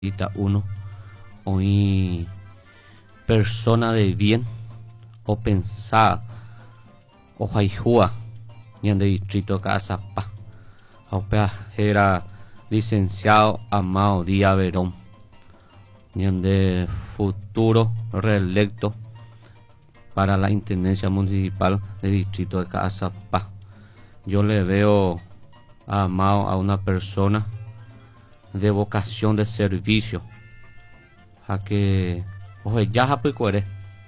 uno, hoy persona de bien, o pensada, o jaijua, ñande distrito Casapa, opea era licenciado Amado Díaz Verón, ñande futuro reelecto para la intendencia municipal del distrito de Casapa. Yo le veo a Amado a una persona de vocación de servicio, a que oye ya puede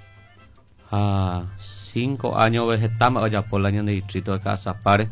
a 5 años vegetamos allá por el año de distrito de Casapare,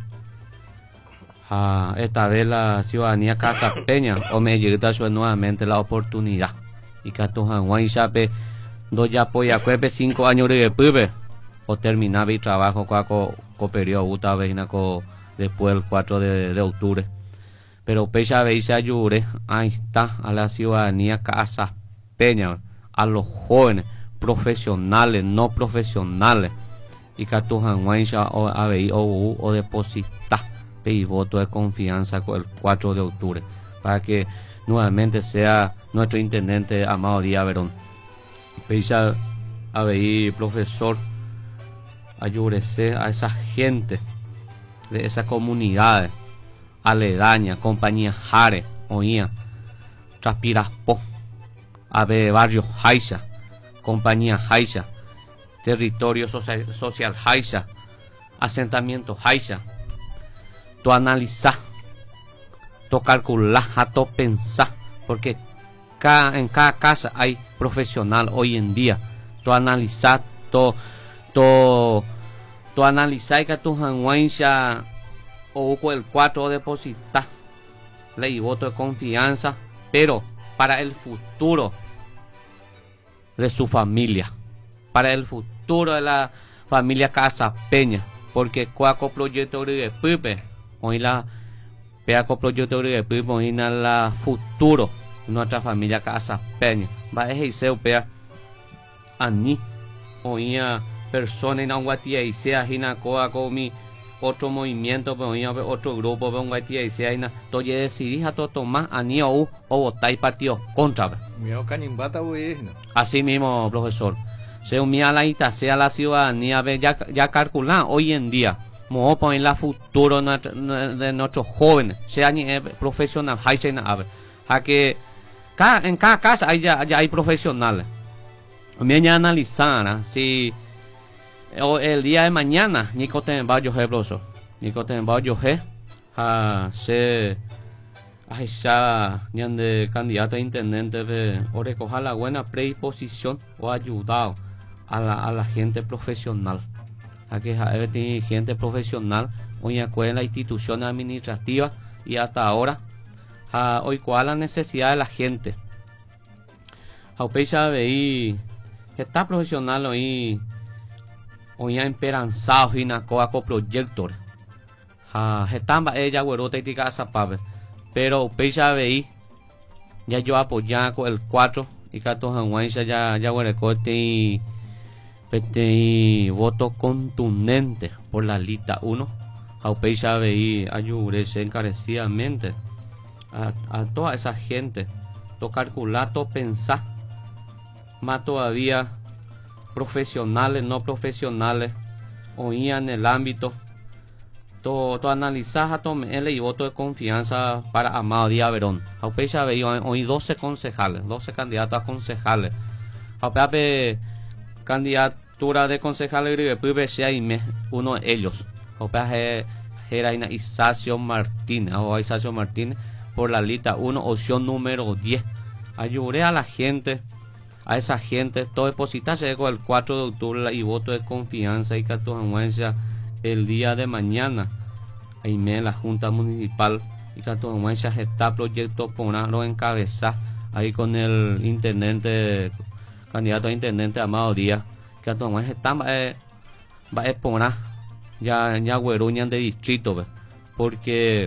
a esta vez la ciudadanía casapeña o me llega nuevamente la oportunidad y que tu Juan Chape do ya apoya cuepe 5 años de puebe o terminar mi trabajo con periodo uta después del 4 de octubre. Pero pecha veis ayude, ahí está, a la ciudadanía casapeña, a los jóvenes, profesionales, no profesionales, y que tu janguancha o deposita y voto de confianza con el 4 de octubre, para que nuevamente sea nuestro intendente Amado Díaz Verón. Pecha a ver, profesor, ayúdese a esa gente de esas comunidades aledaña, compañía Jare, oía, Traspiraspo, Ave Barrio Jaiza, compañía Jaiza, territorio social Jaiza, asentamiento Jaiza, to analizar, to calcular, to pensar, porque en cada casa hay profesional hoy en día, to analizar, to analizar que tu janguancha o el 4 depositar ley y voto de confianza, pero para el futuro de su familia, para el futuro de la familia Casapeña, porque cuaco proyecto de Pipe, hoy la peaco proyecto de Pipe, hoy la futuro de nuestra familia Casapeña, va a ejercer pea ani hoy a persona en Anguatía y sea jinacoa con mi otro movimiento, otro grupo, y sea toye decidís a tomar a o votar partido contra. Así mismo, profesor. Se unía la sea la ciudadanía, ya calcular hoy en día, como poner la futuro de nuestros jóvenes, sea profesional, a que en cada casa ya hay profesionales. Me analizar si el día de mañana Nico Tenba yo profesor Nico Tenba yo se ya de candidato a intendente de o recoger la buena predisposición o ayudado a la gente profesional, a que tiene gente profesional hoy en la institución administrativa y hasta ahora hoy cuál la necesidad de la gente a pecha de está profesional hoy ya esperanzado y nacoa con proyectos estamba ella güerota y casa pabe, pero pecha veí ya yo apoyaba con el 4 y cato janguancha ya güerecote y voto contundente por la lista 1 a pecha veí ayúdese encarecidamente a toda esa gente to calcular, to pensar más todavía profesionales, no profesionales, oían en el ámbito, todo analizar, y voto de confianza para Amado Díaz Verón. Aupecha hoy 12 concejales, 12 candidatos a concejales. Aupecha candidatura de concejales y uno de ellos. Aupecha era Isacio Martínez, o Isacio Martínez por la lista 1, opción número 10. Ayudé a la gente, a esa gente, todo depositarse con el 4 de octubre y voto de confianza y catuanuencia el día de mañana. Ahí me la Junta Municipal y catuanuencia está proyecto ponerlo en cabeza ahí con el intendente, candidato a intendente Amado Díaz. Catuanuencia está va a poner ya güeruñan de distrito, porque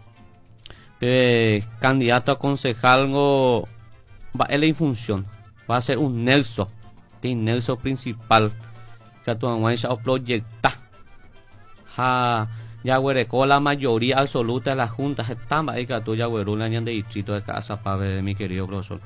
candidato a concejal va a en función. Va a ser un nexo, principal que tu o proyecta Yaguerecó la mayoría absoluta de las juntas, está ahí que tú Yaguerú la ñan de distrito de Casa Pave, mi querido profesor.